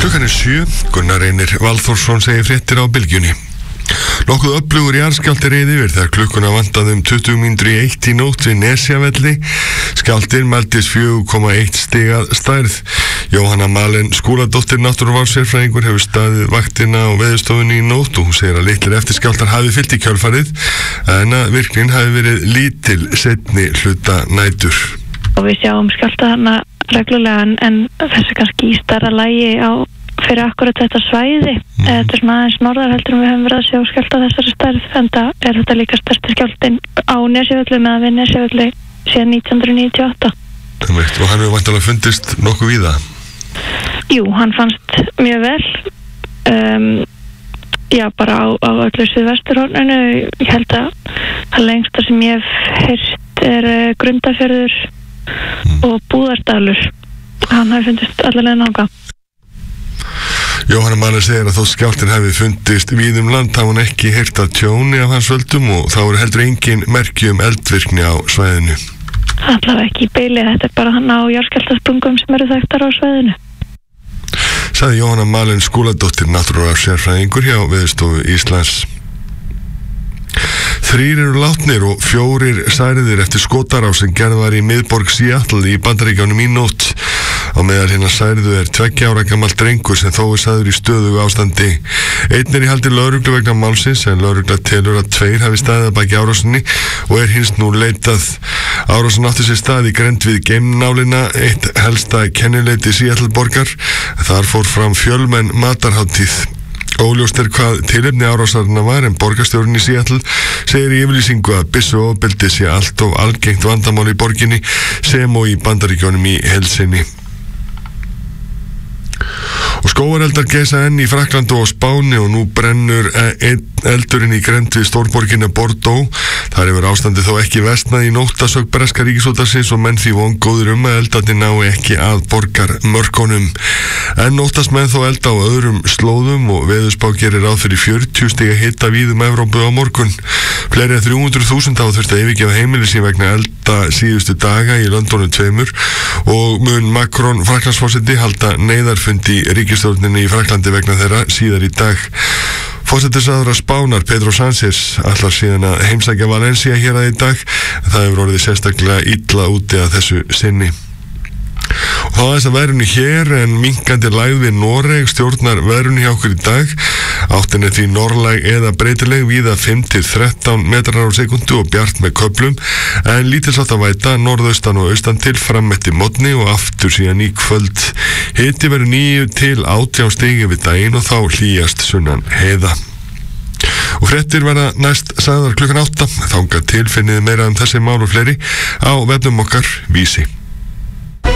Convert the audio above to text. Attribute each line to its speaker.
Speaker 1: Klukkan 7, Gunnar Reynir Valþórsson segir fréttir á Bylgjunni. Nokkuð öflugur jarðskjálfti reið yfir þegar klukkuna vantaði 20 mínútur í 1 í nótt við Nesjavelli. Skjálftinn mældist 4,1 stiga stærð. Jóhanna Malen Skúladóttir, náttúruvárssérfræðingur, hefur staðið vaktina á Veðurstofunni í nótt og hún segir að litlir eftirskjálftar hafi fylgt í kjölfarið en að virknin hafi verið lítil seinni hluta nætur.
Speaker 2: Og við sjáum skjálfta hana reglulega en þessu kannski í stærra lagi fyrir akkurat þetta svæði. Þetta er svona aðeins norðar heldur við höfum verið að sjá skjálfta þessari stærð, en það er þetta líka stærsti skjálftinn á Nesjavelli meðan við Nesjavelli síðan 1998.
Speaker 1: Og hann hefur væntanlega fundist nokkuð víða?
Speaker 2: Jú, hann fannst mjög vel. Bara á öllu suðvesturhorninu. Ég held að lengsta sem ég hef heyrt er Grundarfjörður og Búðardalur. Hann hafi fundist allavega nága.
Speaker 1: Jóhanna Malen segir að þó skjálftinn hafi fundist víðum land hafa hann ekki heyrt að tjóni af hans völdum og þá er heldur engin merki eldvirkni á svæðinu.
Speaker 2: Allavega ekki í beili, þetta er bara hann á jarðskjálftasprungum sem eru þekktar á svæðinu.
Speaker 1: Sagði Jóhanna Malen Skúladóttir, náttúruvárssérfræðingur hjá Veðurstofu Íslands. 3 eru látnir og 4 særðir eftir skotárás sem gerð var í miðborg Seattle í Bandaríkjunum í nótt. Á meðal hinna særðu er 2 ára gamall drengur sem þó er sagður í stöðugu ástandi. Einn er í haldi lögreglu vegna málsins en lögregla telur að 2 hafi staðið að baki árásinni og er hins nú leitað. Árásin átti sér stað í grennd við geimnálina, eitt helsta kennileiti Seattle borgar. Þar fór fram fjölmenn matarhátíð. Óljóst er hvað tilefni árásarinnar var en borgarstjórinn í Seattle segir í yfirlýsingu að byssuofbeldi sé allt of algengt vandamál í borginni sem og í Bandaríkjunum í heild sinni. Og skógareldar geisa enn í Frakklandi og Spáni og nú brennur eldurinn í grennd við stórborginni Bordeaux. Þar hefur ástandið þó ekki versnað í nótt að sögn breska ríkisútvarpsins og menn því vongóðir að eldarnir nái ekki að borgarmörkunum. En óttast menn þó elda á öðrum slóðum og veðurspá gerir ráð fyrir 40 stiga hita víðum Evrópu á morgun. Fleiri en 300.000 hafa þurft að yfirgefa heimili sín vegna elda síðustu daga í löndunum 2 og mun Macron Frakklandsforseti halda neyðarfund í ríkisstjórninni í Frakklandi vegna þeirra síðar í dag. Forsætisráðherra Spánar Pedro Sánchez ætlar síðan að heimsækja Valencia hér að í dag. Það hefur orðið sérstaklega illa úti að þessu sinni. Og þá aðeins að veðrinu hér en minnkandi lægð við Noreg stjórnar veðrinu hjá okkur í dag. Áttin er því norðlæg eða breytileg víða 5-13 metrar á sekundu og bjart með köflum en lítilsátt að væta norðaustan og austan til fram eftir morgni og aftur síðan í kvöld. Hiti verður 9-18 stig við daginn og þá hlýjast sunnan heiða. Og fréttir verða næst sagðar klukkan 8. Þangað til finnið meira þessi mál og fleiri á vefnum okkar Vísi.